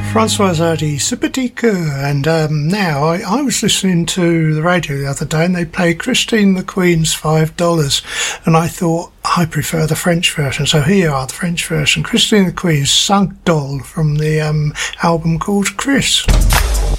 Francois Hardy, sympathique. And now I was listening to the radio the other day and they played Christine the Queen's $5 and I thought I prefer the French version, so here you are, the French version. Christine the Queen's Cinq Dollars from the album called Chris.